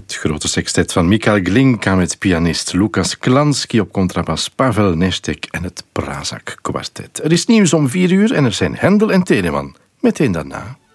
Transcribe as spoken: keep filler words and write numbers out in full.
Het grote sextet van Michael Glinka met pianist Lukas Klansky op contrabas, Pavel Nestek en het Prazak Kwartet. Er is nieuws om vier uur en er zijn Hendel en Telemann. Meteen daarna.